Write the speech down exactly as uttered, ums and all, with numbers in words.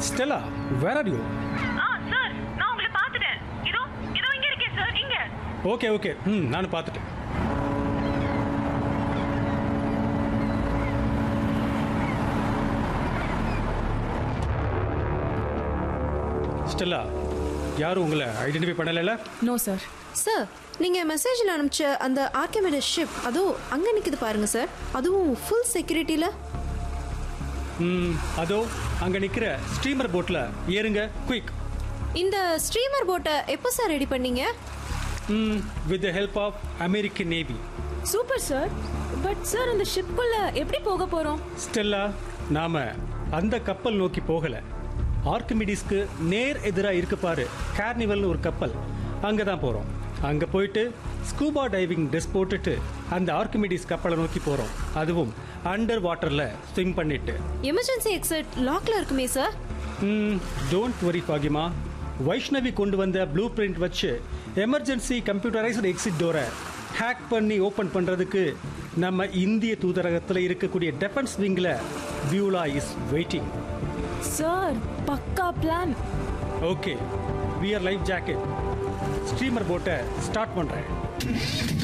Stella, where are you? Ah sir, நான் உங்களை பார்த்துட்டேன். இதோ இதோ இங்க இருக்கேன் சார், இங்க. ஓகே ஓகே, ம் நானும் பார்த்துட்டேன். ஸ்டெல்லா, யாரும் உங்களை ஐடென்டிஃபை பண்ணல? No sir. சார், நீங்க மெசேஜில் அனுப்பிச்ச அந்த ஆர்கிமிடிஸ் ஷிப் அதுவும் அங்க நிக்குது பாருங்க சார். அதுவும் ஃபுல் செக்யூரிட்டில. ம் அதோ அங்க நிக்கிற ஸ்ட்ரீமர் போட்ல ஏறுங்க, குயிக். இந்த ஸ்ட்ரீமர் போட்டை எப்போ சார் ரெடி பண்ணீங்க? ம் with the help of American navy. Super sir. But sir, அந்த ஷிப்புக்குள்ள எப்படி போக போறோம்? ஸ்டெல்லா, நாம அந்த கப்பல் நோக்கி போகல. ஆர்கிமிடிஸ்க்கு நேர் எதிராக இருக்கு பாரு, கார்னிவல்னு ஒரு கப்பல், அங்கே தான் போகிறோம். அங்கே போயிட்டு ஸ்கூபா டைவிங் ட்ரெஸ் போட்டுட்டு அந்த ஆர்கிமிடிஸ் கப்பலை நோக்கி போகிறோம். அதுவும் அண்டர் வாட்டரில் ஸ்விம் பண்ணிட்டு. எமர்ஜென்சி எக்ஸிட் லாக்ல இருக்குமே சார். ம் டோன்ட் வரி ஃபாகிமா. வைஷ்ணவி கொண்டு வந்த ப்ளூ பிரிண்ட் வச்சு எமர்ஜென்சி கம்ப்யூட்டரைஸ்டு எக்ஸிட் டோரை ஹேக் பண்ணி ஓப்பன் பண்ணுறதுக்கு நம்ம இந்திய தூதரகத்தில் இருக்கக்கூடிய டிஃபென்ஸ் விங்கில் வியூலா இஸ் வெயிட்டிங். சார், பக்கா plan. Okay, wear life jacket. Streamer போட்டை ஸ்டார்ட் பண்ணுறேன்.